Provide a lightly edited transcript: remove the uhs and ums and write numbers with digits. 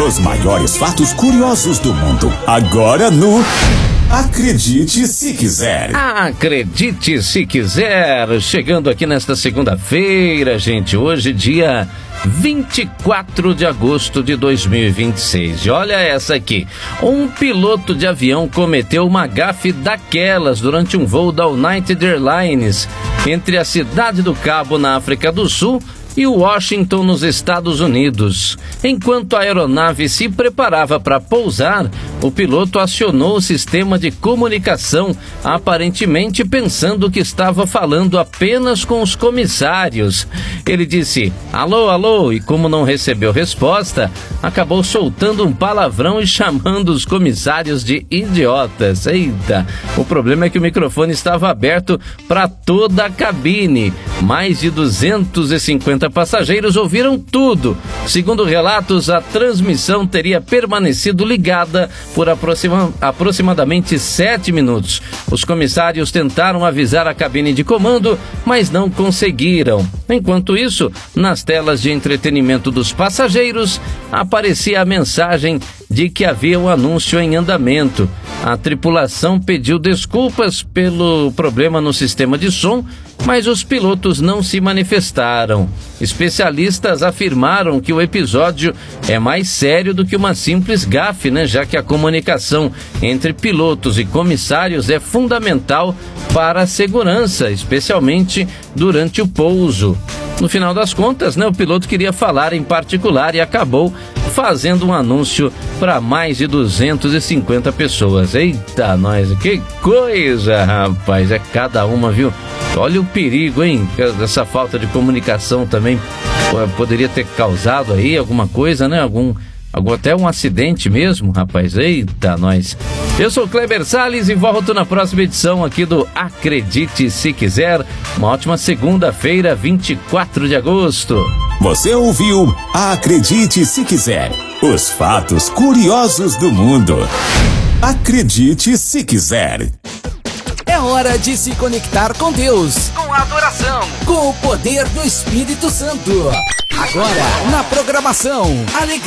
Os maiores fatos curiosos do mundo. Agora no Acredite Se Quiser. Acredite Se Quiser. Chegando aqui nesta segunda-feira, gente. Hoje, dia 24 de agosto de 2026. E olha essa aqui. Um piloto de avião cometeu uma gafe daquelas durante um voo da United Airlines entre a cidade do Cabo, na África do Sul, e Washington, nos Estados Unidos. Enquanto a aeronave se preparava para pousar, o piloto acionou o sistema de comunicação, aparentemente pensando que estava falando apenas com os comissários. Ele disse alô, alô, e como não recebeu resposta, acabou soltando um palavrão e chamando os comissários de idiotas. Eita, o problema é que o microfone estava aberto para toda a cabine. Mais de 250 passageiros ouviram tudo. Segundo relatos, a transmissão teria permanecido ligada por aproximadamente 7 minutos. Os comissários tentaram avisar a cabine de comando, mas não conseguiram. Enquanto isso, nas telas de entretenimento dos passageiros, aparecia a mensagem de que havia um anúncio em andamento. A tripulação pediu desculpas pelo problema no sistema de som, mas os pilotos não se manifestaram. Especialistas afirmaram que o episódio é mais sério do que uma simples gafe, já que a comunicação entre pilotos e comissários é fundamental para a segurança, especialmente durante o pouso. No final das contas, o piloto queria falar em particular e acabou fazendo um anúncio para mais de 250 pessoas. Eita, nós, que coisa, rapaz, é cada uma, viu? Olha o perigo, hein? Essa falta de comunicação também poderia ter causado aí alguma coisa, até um acidente mesmo, rapaz. Eita, nós. Eu sou o Kleber Salles e volto na próxima edição aqui do Acredite Se Quiser. Uma ótima segunda-feira, 24 de agosto. Você ouviu Acredite Se Quiser. Os fatos curiosos do mundo. Acredite Se Quiser. É hora de se conectar com Deus, Com adoração, com o poder do Espírito Santo. Agora, na programação, alegria.